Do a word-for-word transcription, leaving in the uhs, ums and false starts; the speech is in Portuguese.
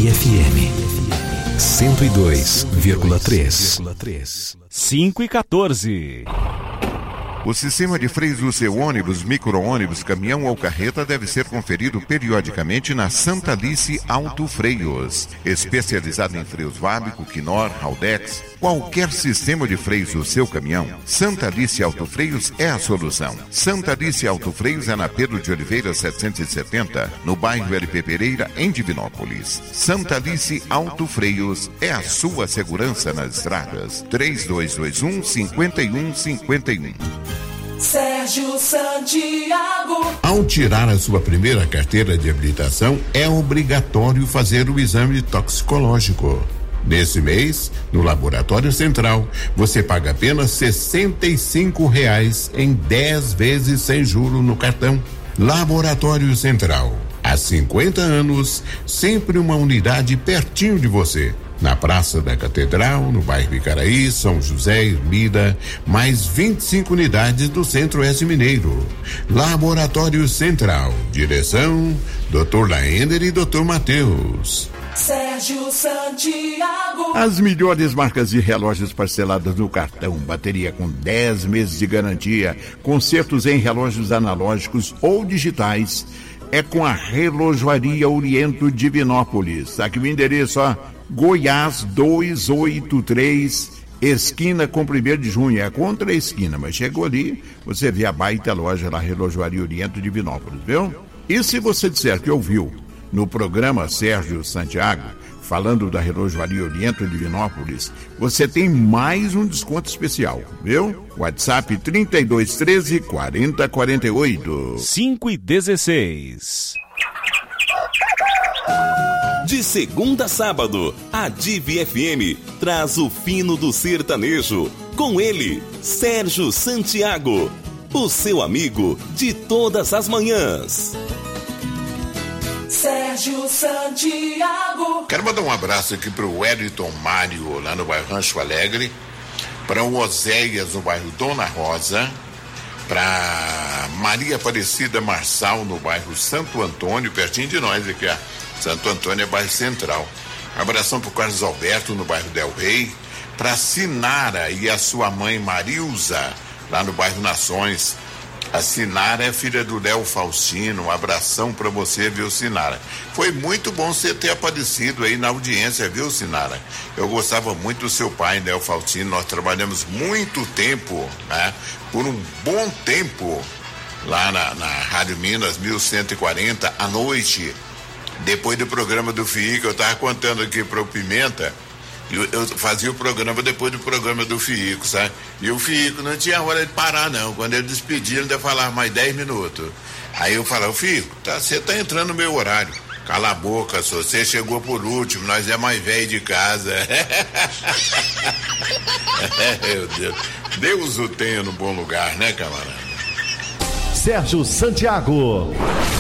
F M cento e dois vírgula três. cinco e quatorze. O sistema de freios do seu ônibus, micro-ônibus, caminhão ou carreta deve ser conferido periodicamente na Santa Alice Auto Freios. Especializado em freios Vabico, Knorr, Haldex, qualquer sistema de freios do seu caminhão, Santa Alice Auto Freios é a solução. Santa Alice Auto Freios é na Pedro de Oliveira setecentos e setenta, no bairro L P Pereira, em Divinópolis. Santa Alice Auto Freios é a sua segurança nas estradas. três dois dois um, cinco um cinco um. Sérgio Santiago. Ao tirar a sua primeira carteira de habilitação, é obrigatório fazer o exame toxicológico. Nesse mês, no Laboratório Central, você paga apenas sessenta e cinco reais em dez vezes sem juro no cartão. Laboratório Central. Há cinquenta anos, sempre uma unidade pertinho de você. Na Praça da Catedral, no bairro Icaraí, São José, Ermida, mais vinte e cinco unidades do Centro-Oeste Mineiro. Laboratório Central. Direção, doutor Laender e doutor Matheus. Sérgio Santiago. As melhores marcas de relógios parceladas no cartão, bateria com dez meses de garantia, consertos em relógios analógicos ou digitais, é com a Relojoaria Oriento Divinópolis. Aqui o endereço, ó, Goiás duzentos e oitenta e três, esquina com primeiro de junho, é contra a esquina, mas chegou ali, você vê a baita loja lá, Relojoaria Oriento Divinópolis, viu? E se você disser que ouviu no programa Sérgio Santiago, falando da Relojoaria Oriento Divinópolis, você tem mais um desconto especial, viu? WhatsApp trinta e dois, treze, quarenta, quarenta e oito. cinco e dezesseis. De segunda a sábado, a Divi F M traz o fino do sertanejo. Com ele, Sérgio Santiago, o seu amigo de todas as manhãs. Sérgio Santiago. Quero mandar um abraço aqui para o Wellington Mário, lá no bairro Rancho Alegre, para o Oséias, no bairro Dona Rosa, para Maria Aparecida Marçal, no bairro Santo Antônio, pertinho de nós aqui, ó. Santo Antônio é bairro central. Abração para o Carlos Alberto, no bairro Del Rey, para Sinara e a sua mãe Marilza, lá no bairro Nações. A Sinara é filha do Léo Faustino. Um abração pra você, viu, Sinara? Foi muito bom você ter aparecido aí na audiência, viu, Sinara? Eu gostava muito do seu pai, Léo Faustino. Nós trabalhamos muito tempo, né? Por um bom tempo, lá na, na Rádio Minas mil cento e quarenta, à noite, depois do programa do F I I, que eu tava contando aqui pro Pimenta. Eu, eu fazia o programa depois do programa do Fico, sabe? E o Fico não tinha hora de parar, não. Quando ele despedia, ele ainda falava mais dez minutos. Aí eu falava, Fico, tá, você tá entrando no meu horário. Cala a boca, só. Você chegou por último, nós é mais velho de casa. Meu Deus. Deus o tenha no bom lugar, né, camarada? Sérgio Santiago.